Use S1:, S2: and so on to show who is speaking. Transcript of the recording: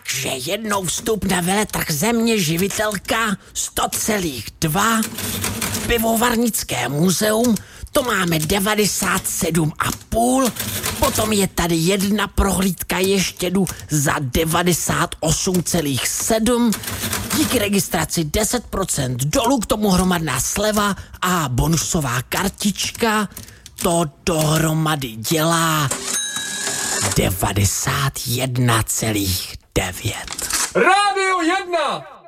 S1: že jednou vstup na veletrh Země živitelka 100,2, pivovarnické muzeum, to máme 97,5, potom je tady jedna prohlídka ještědu za 98,7, díky registraci 10% dolů, k tomu hromadná sleva a bonusová kartička, to dohromady dělá 91,9.
S2: Rádio 1!